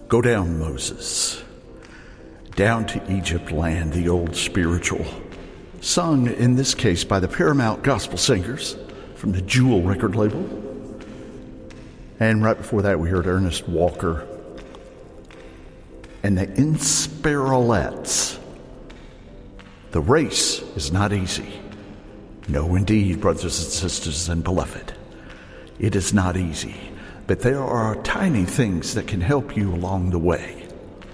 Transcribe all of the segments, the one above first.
Go down, Moses, down to Egypt land, the old spiritual, sung in this case by the Paramount Gospel Singers from the Jewel record label. And right before that, we heard Ernest Walker and the Inspiralettes. The race is not easy. No, indeed, brothers and sisters and beloved. It is not easy, but there are tiny things that can help you along the way.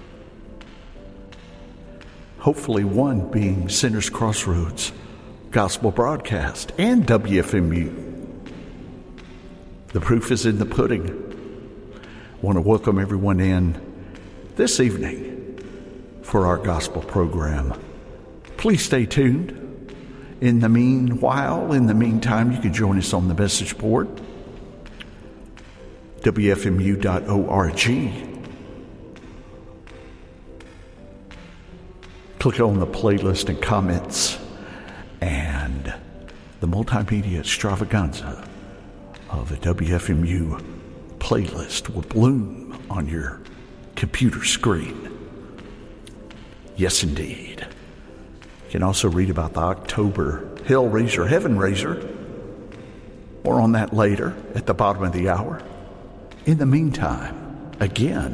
Hopefully one being Sinners Crossroads Gospel Broadcast and WFMU. The proof is in the pudding. I want to welcome everyone in this evening for our gospel program. Please stay tuned. In the meantime, you can join us on the message board, WFMU.org. Click on the playlist and comments, and the multimedia extravaganza of the WFMU playlist will bloom on your computer screen. Yes, indeed. You can also read about the October Hellraiser, Heaven Raiser. More on that later at the bottom of the hour. In the meantime, again,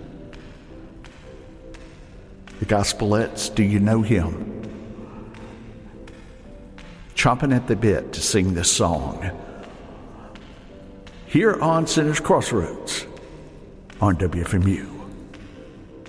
the Gospelettes, do you know him? Chomping at the bit to sing this song. Here on Sinners Crossroads on WFMU.